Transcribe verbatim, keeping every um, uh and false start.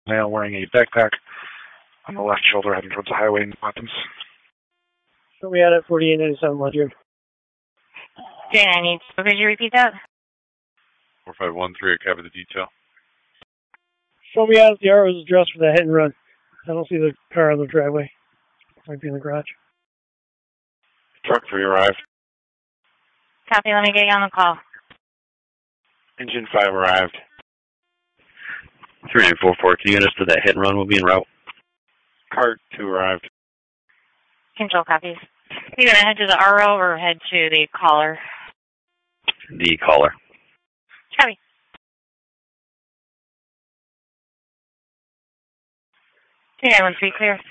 Male wearing a backpack on the left shoulder heading towards the highway in Watkins. Show me out at forty-eight ninety-seven Ledyard. Jane, I need. Could you repeat that? four five one three, I cover the detail. Show me out at the Arrow's address for that hit and run. I don't see the car on the driveway. Might be in the garage. Truck three arrived. Copy, let me get you on the call. Engine five arrived. three nine four four, can you get us to that hit and run? We'll be en route. Cart two arrived. Control copies. You going to head to the R O or head to the caller? The caller. Copy. two nine one three, clear.